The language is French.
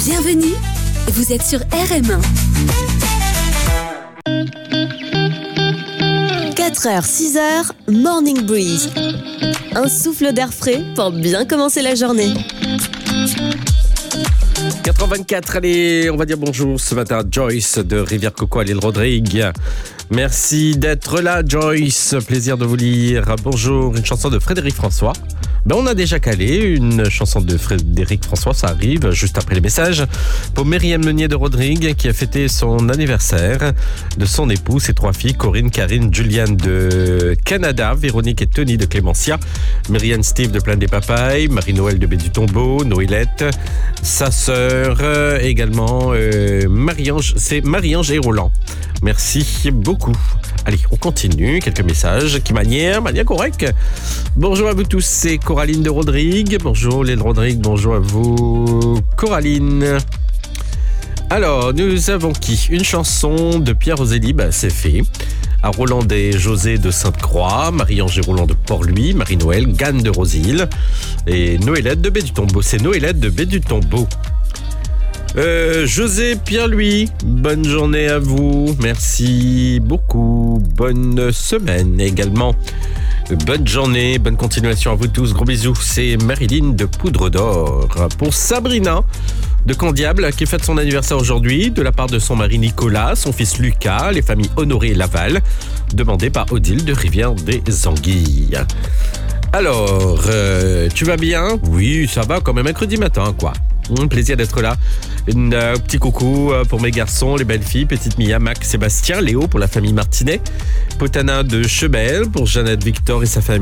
Bienvenue, vous êtes sur RM1. 4h, 6h, Morning Breeze. Un souffle d'air frais pour bien commencer la journée. 4h24, allez, on va dire bonjour ce matin à Joyce de Rivière-Coco à l'île Rodrigue. Merci d'être là, Joyce. Plaisir de vous lire. Bonjour, une chanson de Frédéric François. On a déjà calé une chanson de Frédéric François, ça arrive juste après les messages. Pour Myriam Meunier de Rodrigue qui a fêté son anniversaire, de son époux, ses 3 filles, Corinne, Karine, Juliane de Canada, Véronique et Tony de Clémentia, Myriam Steve de Plaine des Papayes, Marie-Noël de Baie du Tombeau, Noëlette, sa sœur, également Marie-Ange, c'est Marie-Ange et Roland. Merci beaucoup. Allez, on continue. Quelques messages qui manière correcte. Bonjour à vous tous, c'est Coraline de Rodrigue. Bonjour l'île Rodrigue, bonjour à vous, Coraline. Alors, nous avons qui ? Une chanson de Pierre Roselli, c'est fait. À Roland et José de Sainte-Croix, Marie-Ange et Roland de Port-Louis, Marie-Noël, Ganne de Rosille et Noëlette de Baie du Tombeau. C'est Noëlette de Baie du Tombeau. José Pierre-Louis, bonne journée à vous, merci beaucoup, bonne semaine également, bonne journée, bonne continuation à vous tous, gros bisous, c'est Marilyn de Poudre d'Or. Pour Sabrina de Candiable qui fête son anniversaire aujourd'hui, de la part de son mari Nicolas, son fils Lucas, les familles Honoré et Laval, demandé par Odile de Rivière des Anguilles. Alors, tu vas bien ? Oui, ça va comme un mercredi matin, quoi. Plaisir d'être là. Un petit coucou pour mes garçons, les belles filles, petite Mia, Mac, Sébastien, Léo pour la famille Martinet, Potana de Chebel pour Jeannette Victor et sa famille.